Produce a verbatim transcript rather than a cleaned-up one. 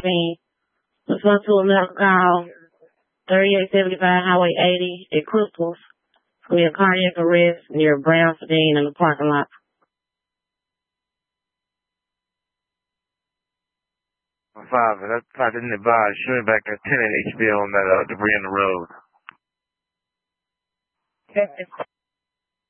scene. Respond to a medical call, thirty-eight seventy-five Highway eighty at Crystals. We have cardiac arrest near Brown Fadine in the parking lot. Five, that's I didn't advise. Shooting back at ten at H B O on that uh, debris in the road. Okay.